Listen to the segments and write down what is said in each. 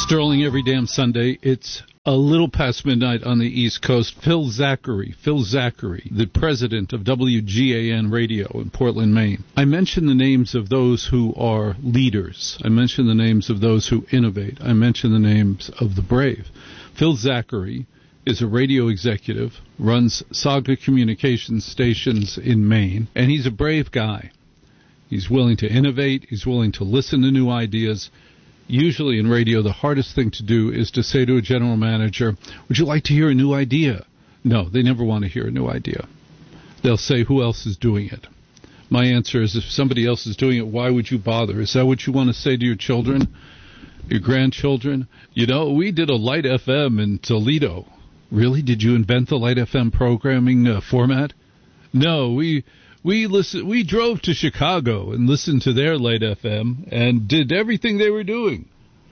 Sterling every damn Sunday. It's a little past midnight on the East Coast. Phil Zachary, the president of WGAN Radio in Portland, Maine. I mentioned the names of those who are leaders. I mentioned the names of those who innovate. I mentioned the names of the brave. Phil Zachary is a radio executive, runs Saga Communications stations in Maine, and he's a brave guy. He's willing to innovate. He's willing to listen to new ideas. Usually in radio, the hardest thing to do is to say to a general manager, would you like to hear a new idea? No, they never want to hear a new idea. They'll say, who else is doing it? My answer is, if somebody else is doing it, why would you bother? Is that what you want to say to your children, your grandchildren? You know, we did a Light FM in Toledo. Really? Did you invent the Light FM programming format? No, we drove to Chicago and listened to their Light FM and did everything they were doing.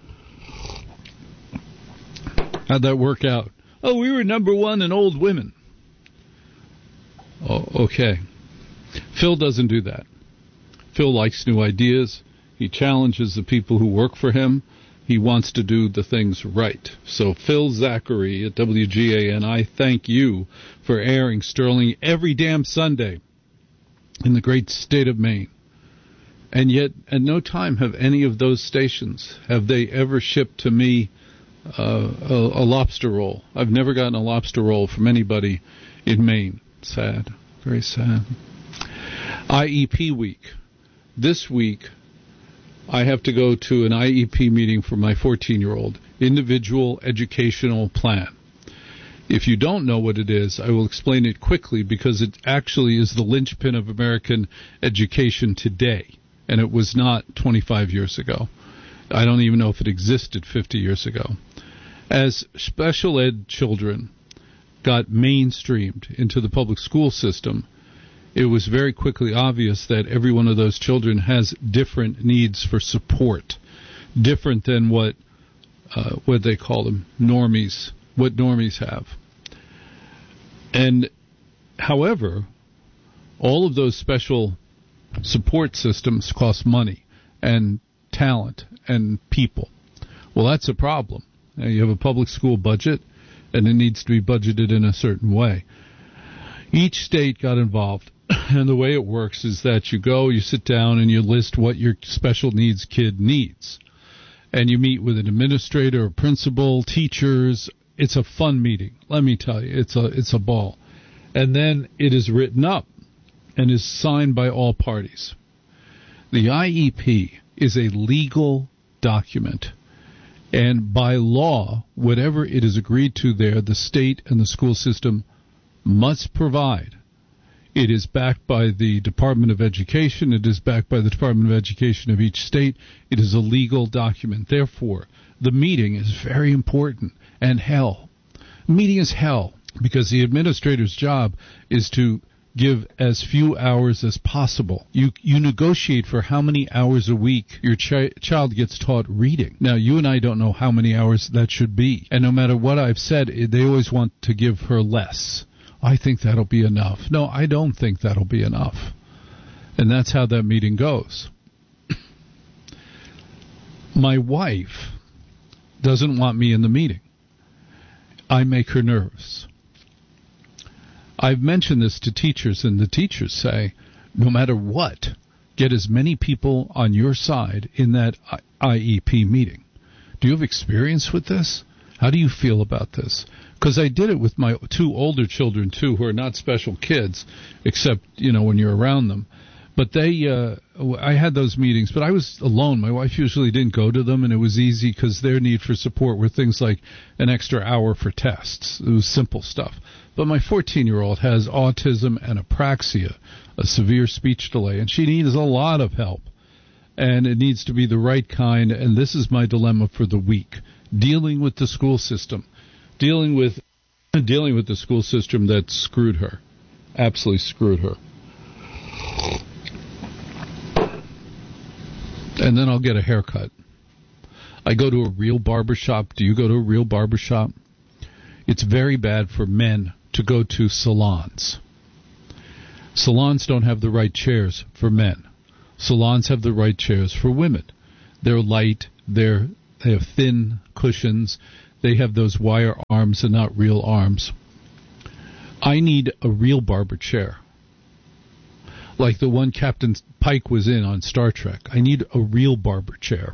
How'd that work out? Oh, we were number one in old women. Oh, okay. Phil doesn't do that. Phil likes new ideas. He challenges the people who work for him. He wants to do the things right. So Phil Zachary at WGAN, I thank you for airing Sterling every damn Sunday in the great state of Maine. And yet, at no time have any of those stations, have they ever shipped to me a lobster roll. I've never gotten a lobster roll from anybody in Maine. Sad. Very sad. IEP week. This week, I have to go to an IEP meeting for my 14-year-old, Individual Educational Plan. If you don't know what it is, I will explain it quickly because it actually is the linchpin of American education today, and it was not 25 years ago. I don't even know if it existed 50 years ago. As special ed children got mainstreamed into the public school system, it was very quickly obvious that every one of those children has different needs for support, different than what they call them, normies, what normies have. And, however, all of those special support systems cost money and talent and people. Well, that's a problem. Now, you have a public school budget, and it needs to be budgeted in a certain way. Each state got involved, and the way it works is that you go, you sit down, and you list what your special needs kid needs. And you meet with an administrator, a principal, teachers. It's a fun meeting, let me tell you. It's a ball. And then it is written up and is signed by all parties. The IEP is a legal document. And by law, whatever it is agreed to there, the state and the school system must provide. It is backed by the Department of Education. It is backed by the Department of Education of each state. It is a legal document. Therefore, the meeting is very important. And hell. Meeting is hell because the administrator's job is to give as few hours as possible. You negotiate for how many hours a week your child gets taught reading. Now, you and I don't know how many hours that should be. And no matter what I've said, they always want to give her less. I think that'll be enough. No, I don't think that'll be enough. And that's how that meeting goes. My wife doesn't want me in the meeting. I make her nervous. I've mentioned this to teachers, and the teachers say, no matter what, get as many people on your side in that IEP meeting. Do you have experience with this? How do you feel about this? Because I did it with my two older children, too, who are not special kids, except, when you're around them. But I had those meetings, but I was alone. My wife usually didn't go to them, and it was easy because their need for support were things like an extra hour for tests. It was simple stuff. But my 14-year-old has autism and apraxia, a severe speech delay, and she needs a lot of help. And it needs to be the right kind, and this is my dilemma for the week. Dealing with the school system. Dealing with the school system that screwed her. Absolutely screwed her. And then I'll get a haircut. I go to a real barbershop. Do you go to a real barbershop? It's very bad for men to go to salons. Salons don't have the right chairs for men. Salons have the right chairs for women. They're light, they're They have thin cushions. They have those wire arms and not real arms. I need a real barber chair, like the one Captain Pike was in on Star Trek. I need a real barber chair.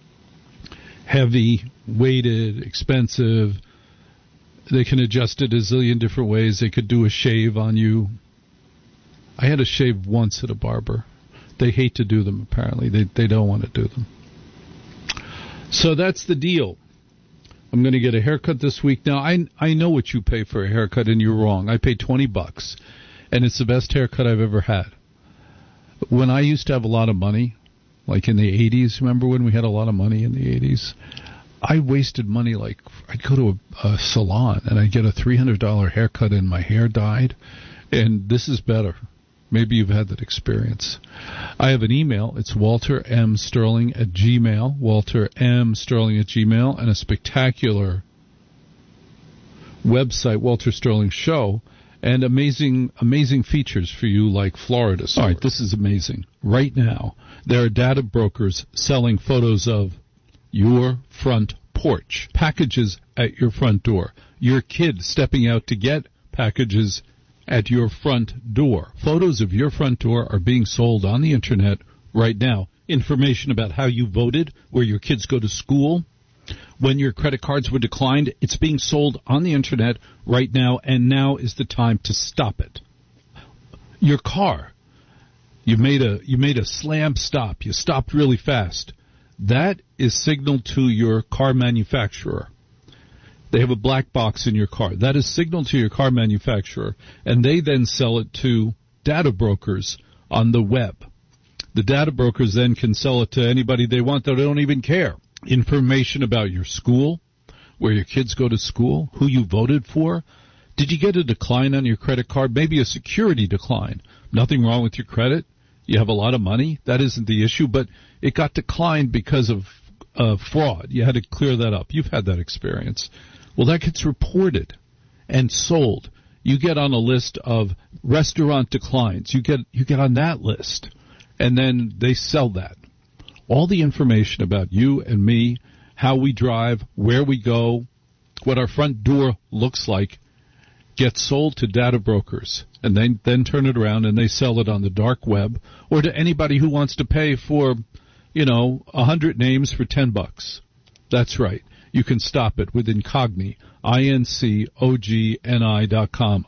Heavy, weighted, expensive. They can adjust it a zillion different ways. They could do a shave on you. I had a shave once at a barber. They hate to do them, apparently. They don't want to do them. So that's the deal. I'm going to get a haircut this week. Now, I know what you pay for a haircut, and you're wrong. I paid $20, and it's the best haircut I've ever had. When I used to have a lot of money, like in the 80s, remember when we had a lot of money in the 80s? I wasted money. Like, I'd go to a salon, and I'd get a $300 haircut, and my hair dyed, and this is better. Maybe you've had that experience. I have an email. It's waltermsterling@gmail.com, waltermsterling@gmail.com, and a spectacular website, Walter Sterling Show, and amazing features for you like Florida. All right, this is amazing. Right now, there are data brokers selling photos of your front porch, packages at your front door, your kid stepping out to get packages at your front door. Photos of your front door are being sold on the Internet right now. Information about how you voted, where your kids go to school, when your credit cards were declined. It's being sold on the Internet right now, and now is the time to stop it. Your car, you made a slam stop. You stopped really fast. That is signal to your car manufacturer. They have a black box in your car. That is signal to your car manufacturer, and they then sell it to data brokers on the web. The data brokers then can sell it to anybody they want that don't even care. Information about your school, where your kids go to school, who you voted for. Did you get a decline on your credit card? Maybe a security decline. Nothing wrong with your credit. You have a lot of money. That isn't the issue, but it got declined because of fraud. You had to clear that up. You've had that experience. Well, that gets reported and sold. You get on a list of restaurant declines. You get on that list, and then they sell that. All the information about you and me, how we drive, where we go, what our front door looks like, gets sold to data brokers, and they then turn it around and they sell it on the dark web or to anybody who wants to pay for, 100 names for $10. That's right. You can stop it with Incogni, INCOGNI.com,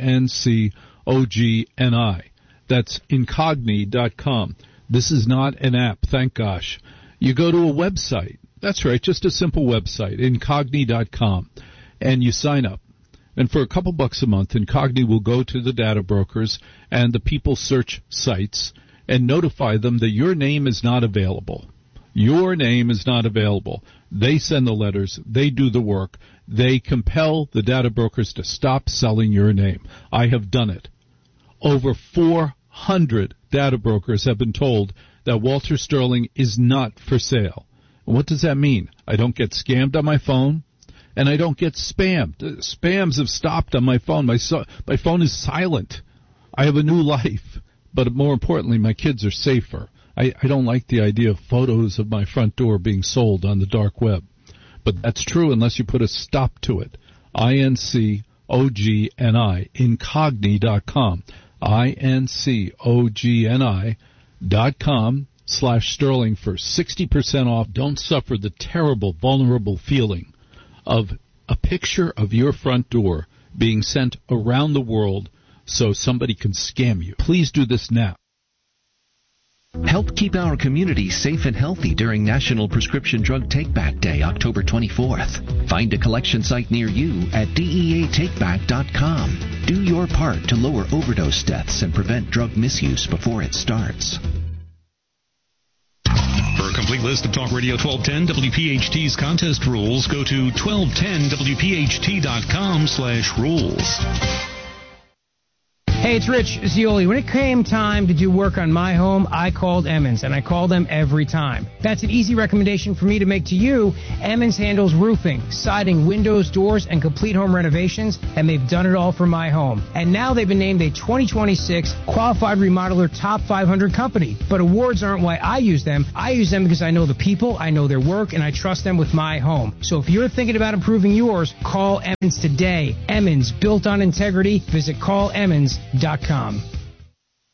INCOGNI. That's Incogni.com. This is not an app, thank gosh. You go to a website. That's right, just a simple website, Incogni.com, and you sign up. And for a couple bucks a month, Incogni will go to the data brokers and the people search sites and notify them that your name is not available. Your name is not available. They send the letters. They do the work. They compel the data brokers to stop selling your name. I have done it. Over 400 data brokers have been told that Walter Sterling is not for sale. And what does that mean? I don't get scammed on my phone, and I don't get spammed. Spams have stopped on my phone. My phone is silent. I have a new life. But more importantly, my kids are safer. I don't like the idea of photos of my front door being sold on the dark web. But that's true unless you put a stop to it. INCOGNI, Incogni.com, INCOGNI.com/Sterling for 60% off. Don't suffer the terrible, vulnerable feeling of a picture of your front door being sent around the world so somebody can scam you. Please do this now. Help keep our community safe and healthy during National Prescription Drug Take-Back Day, October 24th. Find a collection site near you at DEATakeback.com. Do your part to lower overdose deaths and prevent drug misuse before it starts. For a complete list of Talk Radio 1210 WPHT's contest rules, go to 1210WPHT.com/rules. Hey, it's Rich Zioli. When it came time to do work on my home, I called Emmons, and I call them every time. That's an easy recommendation for me to make to you. Emmons handles roofing, siding, windows, doors, and complete home renovations, and they've done it all for my home. And now they've been named a 2026 Qualified Remodeler Top 500 company. But awards aren't why I use them. I use them because I know the people, I know their work, and I trust them with my home. So if you're thinking about improving yours, call Emmons today. Emmons, built on integrity. Visit callemmons.com.